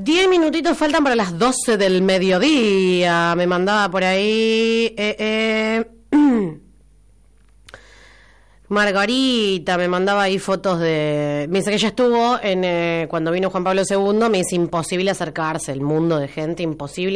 10 minutitos faltan para las 12 del mediodía. Me mandaba por ahí Margarita, me mandaba ahí fotos de... Me dice que ella estuvo en cuando vino Juan Pablo II. Me dice imposible acercarse, el mundo de gente, imposible.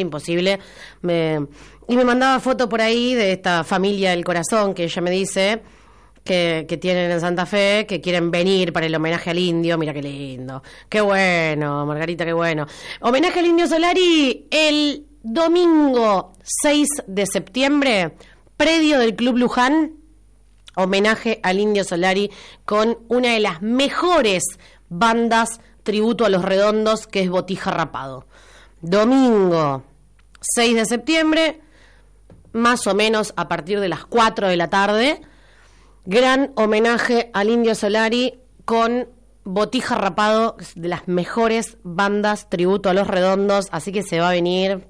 Y me mandaba fotos por ahí de esta familia del corazón que ella me dice que tienen en Santa Fe, que quieren venir para el homenaje al indio. Mira qué lindo, qué bueno, Margarita, qué bueno. Homenaje al Indio Solari el domingo 6 de septiembre, predio del Club Luján. Homenaje al Indio Solari con una de las mejores bandas tributo a los Redondos, que es Botija Rapado. Domingo 6 de septiembre, más o menos a partir de las 4 de la tarde, gran homenaje al Indio Solari con Botija Rapado, de las mejores bandas tributo a los Redondos, así que se va a venir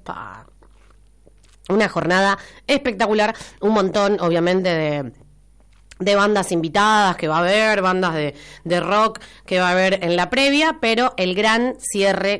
una jornada espectacular, un montón obviamente de bandas invitadas que va a haber, bandas de rock que va a haber en la previa, pero el gran cierre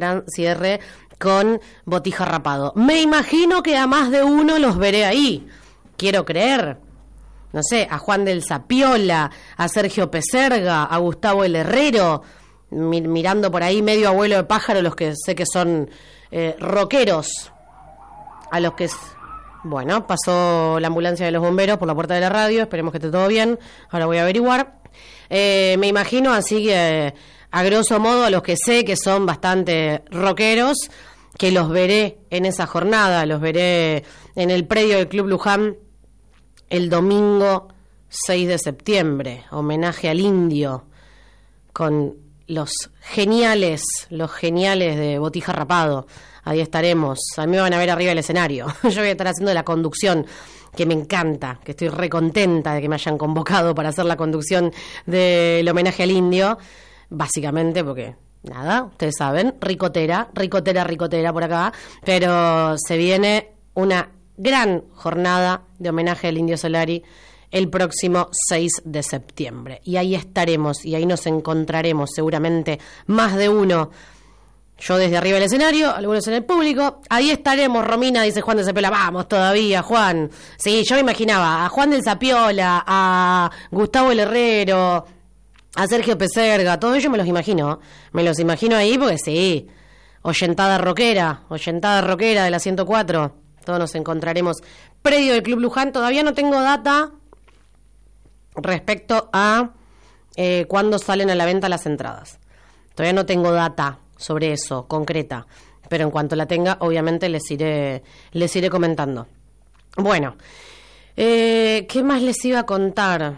con Botija Rapado. Me imagino que a más de uno los veré ahí, quiero creer. No sé, a Juan del Zapiola, a Sergio Peserga, a Gustavo el Herrero, mirando por ahí medio abuelo de pájaro, los que sé que son rockeros, a los que... Bueno, pasó la ambulancia de los bomberos por la puerta de la radio, esperemos que esté todo bien, ahora voy a averiguar. Me imagino así que, a grosso modo, a los que sé que son bastante rockeros, que los veré en esa jornada, los veré en el predio del Club Luján el domingo 6 de septiembre, homenaje al indio, con los geniales de Botija Rapado. Ahí estaremos. A mí me van a ver arriba del escenario. Yo voy a estar haciendo la conducción, que me encanta, que estoy recontenta de que me hayan convocado para hacer la conducción del homenaje al indio, básicamente porque, nada, ustedes saben, ricotera por acá, pero se viene una gran jornada de homenaje al Indio Solari el próximo 6 de septiembre. Y ahí estaremos, y ahí nos encontraremos seguramente más de uno. Yo desde arriba del escenario, algunos en el público. Ahí estaremos, Romina, dice Juan del Zapiola. Vamos todavía, Juan. Sí, yo me imaginaba a Juan del Zapiola, a Gustavo el Herrero, a Sergio Peserga, todo ello me los imagino. Me los imagino ahí porque sí, oyentada rockera de la 104. Todos nos encontraremos. Predio del Club Luján, todavía no tengo data respecto a cuándo salen a la venta las entradas. Todavía no tengo data sobre eso, concreta, pero en cuanto la tenga, obviamente les iré comentando. Bueno, ¿qué más les iba a contar?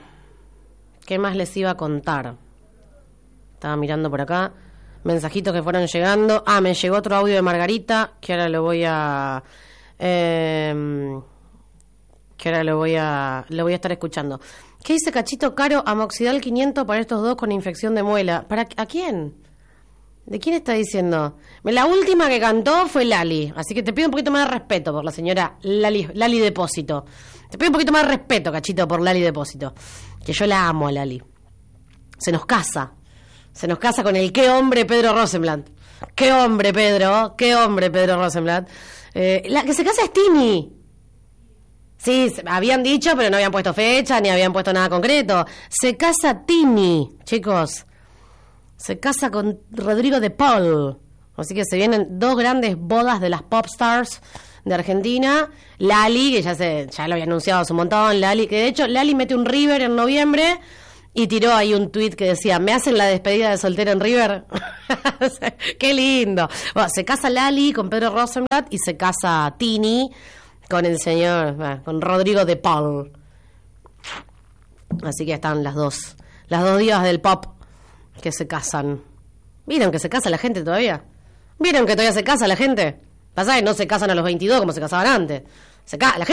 Estaba mirando por acá, mensajitos que fueron llegando. Me llegó otro audio de Margarita, que ahora lo voy a estar escuchando. ¿Qué dice Cachito Caro? Amoxidal 500 para estos dos con infección de muela. ¿A quién? ¿De quién está diciendo? La última que cantó fue Lali, así que te pido un poquito más de respeto por la señora Lali Depósito. Te pido un poquito más de respeto, Cachito, por Lali Depósito, que yo la amo a Lali. Se nos casa con el qué hombre Pedro Rosenblatt. Qué hombre Pedro Rosenblatt. La que se casa es Tini. Sí, habían dicho, pero no habían puesto fecha, ni habían puesto nada concreto. Se casa Tini, chicos. Se casa con Rodrigo de Paul. Así que se vienen dos grandes bodas de las pop stars de Argentina. Lali, que ya lo había anunciado hace un montón. Lali, que de hecho Lali mete un River en noviembre y tiró ahí un tuit que decía: ¿me hacen la despedida de soltero en River? ¡Qué lindo! Bueno, se casa Lali con Pedro Rosenblatt y se casa Tini con el señor, con Rodrigo de Paul. Así que están las dos divas del pop que se casan. ¿Vieron que se casa la gente todavía? ¿Vieron que todavía se casa la gente? Pasa que no se casan a los 22 como se casaban antes. La gente